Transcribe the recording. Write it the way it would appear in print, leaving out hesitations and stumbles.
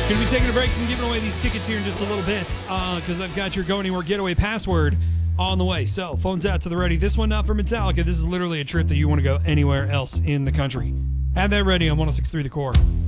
Going to be taking a break and giving away these tickets here in just a little bit because I've got your Go Anywhere Getaway password on the way. So, phones out to the ready. This one not for Metallica. This is literally a trip that you want to go anywhere else in the country. Have that ready on 106.3 The Core.